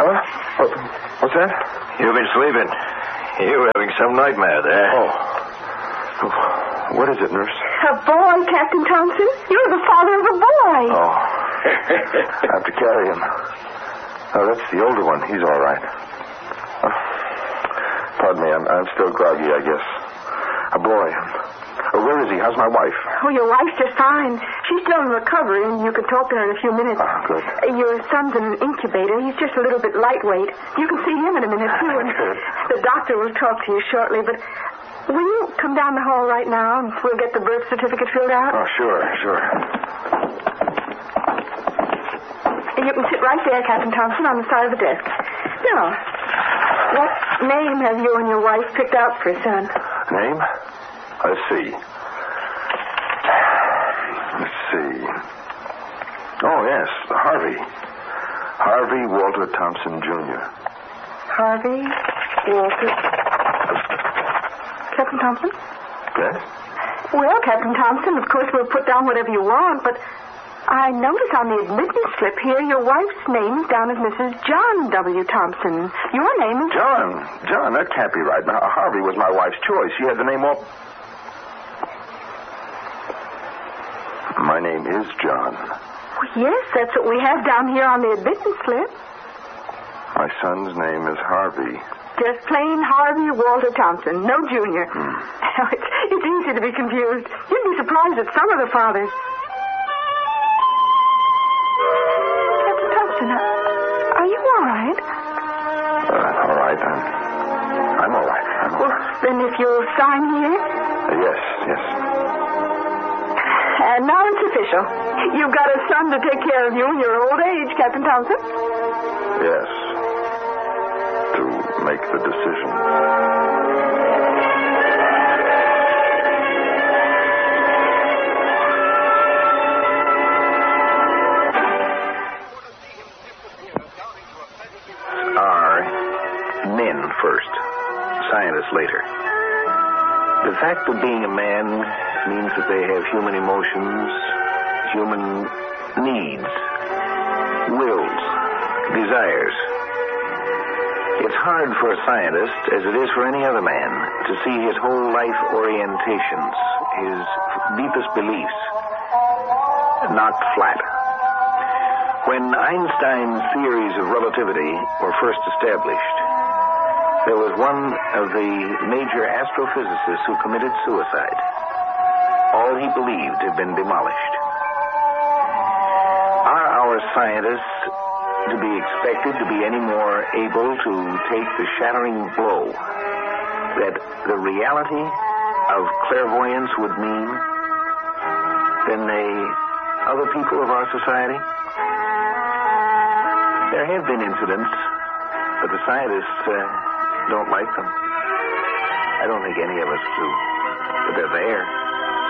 Huh? What's that? You've been sleeping. You were having some nightmare there. Oh. What is it, nurse? A boy, Captain Thompson. You're the father of a boy. Oh. I have to carry him. Oh, that's the older one. He's all right. Pardon me, I'm still groggy, I guess. A boy. Where is he? How's my wife? Oh, your wife's just fine. She's still in recovery, and you can talk to her in a few minutes. Oh, good. Your son's in an incubator. He's just a little bit lightweight. You can see him in a minute, too. And Good. the doctor will talk to you shortly, but will you come down the hall right now, and we'll get the birth certificate filled out? Oh, sure. You can sit right there, Captain Thompson, on the side of the desk. Now, what name have you and your wife picked out for a son? Name? Let's see. Oh, yes, Harvey. Harvey Walter Thompson, Jr. Harvey Walter... Captain Thompson? Yes? Well, Captain Thompson, of course we'll put down whatever you want, but I notice on the admittance slip here your wife's name is down as Mrs. John W. Thompson. Your name is... John, that can't be right. Now, Harvey was my wife's choice. She had the name all... My name is John. Well, yes, that's what we have down here on the admittance slip. My son's name is Harvey. Just plain Harvey Walter Thompson, no junior. It's easy to be confused. You'd be surprised at some of the fathers. Captain Thompson, are you all right? All right. I'm all right. Well, then if you'll sign here. Yes. And now it's official. You've got a son to take care of you in your old age, Captain Thompson. Yes. To make the decision. Are men first, scientists later. The fact of being a man means that they have human emotions, human needs, wills, desires. It's hard for a scientist, as it is for any other man, to see his whole life orientations, his deepest beliefs, knocked flat. When Einstein's theories of relativity were first established, there was one of the major astrophysicists who committed suicide. All he believed had been demolished. Are our scientists to be expected to be any more able to take the shattering blow that the reality of clairvoyance would mean than the other people of our society? There have been incidents, but the scientists don't like them. I don't think any of us do, but they're there.